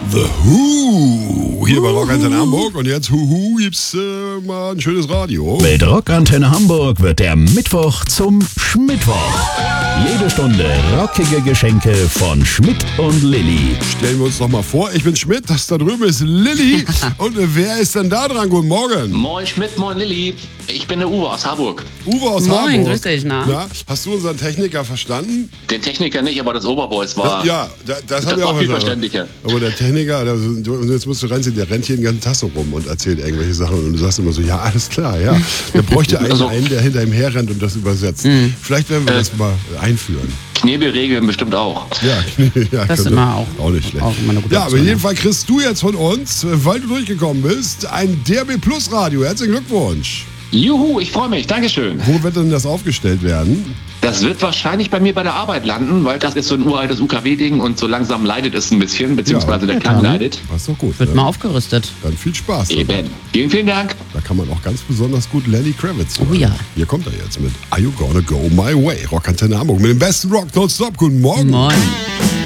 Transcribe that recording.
The Who hier bei Rockantenne Hamburg und jetzt Huhu gibt's mal ein schönes Radio. Mit Rockantenne Hamburg wird der Mittwoch zum Schmittwoch. Jede Stunde rockige Geschenke von Schmidt und Lilly. Stellen wir uns doch mal vor, ich bin Schmidt, das da drüben ist Lilly. Und wer ist denn da dran? Guten Morgen. Moin Schmidt, moin Lilly. Ich bin der Uwe aus Harburg. Uwe aus Moin, Hamburg. grüß dich, na? Hast du unseren Techniker verstanden? Den Techniker nicht, aber das Obervoice war. Ja, das habe ich war auch viel verstanden. verständlicher. Aber der Techniker, jetzt musst du reinziehen, der rennt hier den ganzen Tag so rum und erzählt irgendwelche Sachen. Und du sagst immer so, ja, alles klar, ja. Der bräuchte eigentlich einen, der hinter ihm herrennt und das übersetzt. Vielleicht werden wir das mal einführen. Knebelregeln bestimmt auch. Ja, Das ist immer auch nicht schlecht. auch immer eine gute Ja, aber Option, in jedem Fall kriegst du jetzt von uns, weil du durchgekommen bist, ein DRB Plus Radio. Herzlichen Glückwunsch. Juhu, ich freue mich. Dankeschön. Wo wird denn das aufgestellt werden? Das wird wahrscheinlich bei mir bei der Arbeit landen, weil das ist so ein uraltes UKW-Ding und so langsam leidet es ein bisschen, beziehungsweise der Klang leidet. Das ist doch gut. Wird ne? mal aufgerüstet. Dann viel Spaß. Eben. Vielen, vielen Dank. Da kann man auch ganz besonders gut Lenny Kravitz hören. Oh ja. Hier kommt er jetzt mit Are You Gonna Go My Way? Rockantenne Hamburg mit dem besten Rock nonstop. Guten Morgen. Moin.